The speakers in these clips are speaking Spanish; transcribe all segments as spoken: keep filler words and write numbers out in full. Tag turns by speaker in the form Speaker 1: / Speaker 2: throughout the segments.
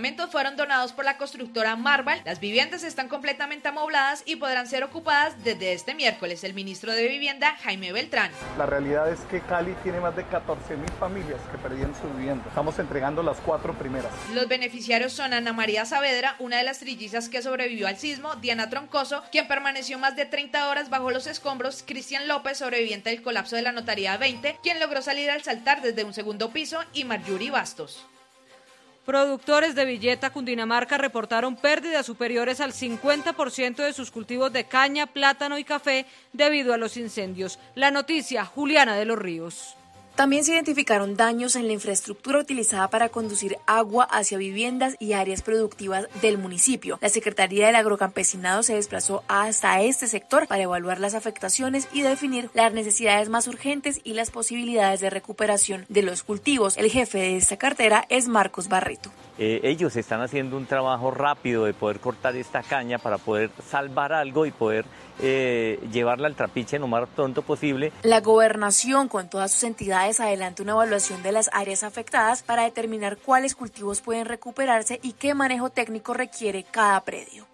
Speaker 1: apartamentos fueron donados por la constructora Marval. Las viviendas están completamente amobladas y podrán ser ocupadas desde este miércoles. El ministro de Vivienda, Jaime Beltrán.
Speaker 2: La realidad es que Cali tiene más de catorce mil familias que perdieron su vivienda. Estamos entregando las cuatro primeras.
Speaker 1: Los beneficiarios son Ana María Saavedra, una de las trillizas que sobrevivió al sismo, Diana Troncoso, quien permaneció más de treinta horas bajo los escombros, Cristian López, sobreviviente del colapso de la Notaría veinte, quien logró salir al saltar desde un segundo piso, y Marjorie Bastos.
Speaker 3: Productores de Villeta, Cundinamarca, reportaron pérdidas superiores al cincuenta por ciento de sus cultivos de caña, plátano y café debido a los incendios. La noticia, Juliana de los Ríos.
Speaker 4: También se identificaron daños en la infraestructura utilizada para conducir agua hacia viviendas y áreas productivas del municipio. La Secretaría del Agrocampesinado se desplazó hasta este sector para evaluar las afectaciones y definir las necesidades más urgentes y las posibilidades de recuperación de los cultivos. El jefe de esta cartera es Marcos Barreto.
Speaker 5: Eh, ellos están haciendo un trabajo rápido de poder cortar esta caña para poder salvar algo y poder eh, llevarla al trapiche lo más pronto posible.
Speaker 4: La gobernación con todas sus entidades adelanta una evaluación de las áreas afectadas para determinar cuáles cultivos pueden recuperarse y qué manejo técnico requiere cada predio.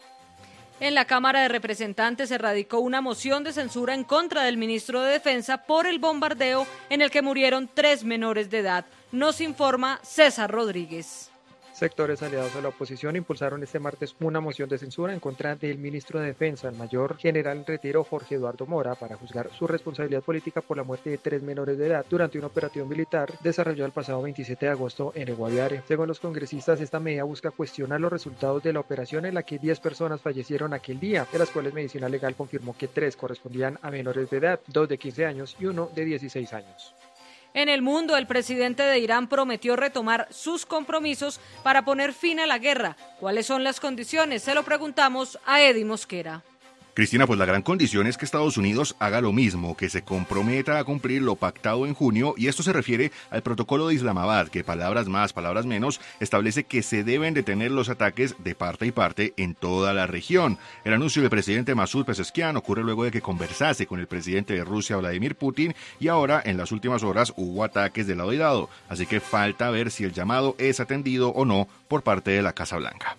Speaker 3: En la Cámara de Representantes se radicó una moción de censura en contra del ministro de Defensa por el bombardeo en el que murieron tres menores de edad. Nos informa César Rodríguez.
Speaker 6: Sectores aliados a la oposición impulsaron este martes una moción de censura en contra del ministro de Defensa, el mayor general en retiro Jorge Eduardo Mora, para juzgar su responsabilidad política por la muerte de tres menores de edad durante una operación militar desarrollada el pasado veintisiete de agosto en el Guaviare. Según los congresistas, esta medida busca cuestionar los resultados de la operación en la que diez personas fallecieron aquel día, de las cuales Medicina Legal confirmó que tres correspondían a menores de edad, dos de quince años y uno de dieciséis años.
Speaker 3: En el mundo, el presidente de Irán prometió retomar sus compromisos para poner fin a la guerra. ¿Cuáles son las condiciones? Se lo preguntamos a Eddie Mosquera.
Speaker 7: Cristina, pues la gran condición es que Estados Unidos haga lo mismo, que se comprometa a cumplir lo pactado en junio, y esto se refiere al protocolo de Islamabad, que palabras más, palabras menos, establece que se deben detener los ataques de parte y parte en toda la región. El anuncio del presidente Masoud Pezeshkian ocurre luego de que conversase con el presidente de Rusia, Vladimir Putin, y ahora, en las últimas horas, hubo ataques de lado y lado, así que falta ver si el llamado es atendido o no por parte de la Casa Blanca.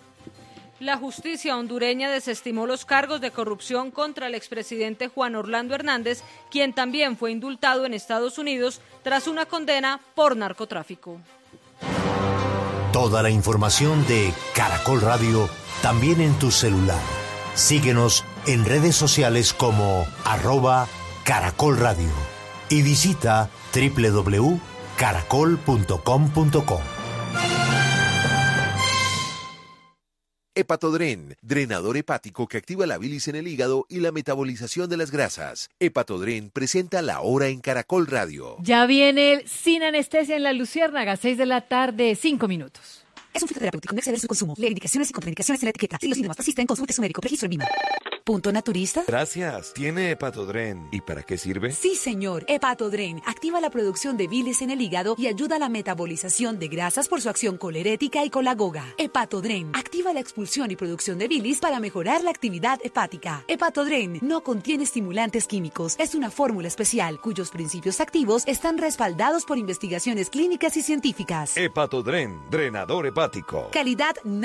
Speaker 3: La justicia hondureña desestimó los cargos de corrupción contra el expresidente Juan Orlando Hernández, quien también fue indultado en Estados Unidos tras una condena por narcotráfico.
Speaker 8: Toda la información de Caracol Radio también en tu celular. Síguenos en redes sociales como arroba Caracol Radio y visita doble u doble u doble u punto caracol punto com punto co.
Speaker 9: Hepatodren, drenador hepático que activa la bilis en el hígado y la metabolización de las grasas. Hepatodren presenta La Hora en Caracol Radio.
Speaker 10: Ya viene el Sin Anestesia en La Luciérnaga, seis de la tarde, cinco minutos.
Speaker 11: Es un fitoterapéutico, no exceder su consumo. Lee indicaciones y contraindicaciones en la etiqueta. Si los síntomas persisten, consulte a su médico. Registro en Vima. ¿Punto naturista?
Speaker 12: Gracias. ¿Tiene Hepatodren? ¿Y para qué sirve?
Speaker 11: Sí, señor. Hepatodren activa la producción de bilis en el hígado y ayuda a la metabolización de grasas por su acción colerética y colagoga. Hepatodren activa la expulsión y producción de bilis para mejorar la actividad hepática. Hepatodren no contiene estimulantes químicos. Es una fórmula especial cuyos principios activos están respaldados por investigaciones clínicas y científicas.
Speaker 12: Hepatodren, drenador hepático.
Speaker 11: Calidad